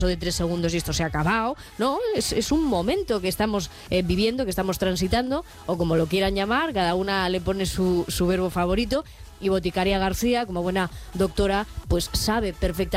de 3 segundos y esto se ha acabado, ¿no? Es un momento que estamos viviendo, que estamos transitando, o como lo quieran llamar, cada una le pone su verbo favorito, y Boticaria García, como buena doctora, pues sabe perfectamente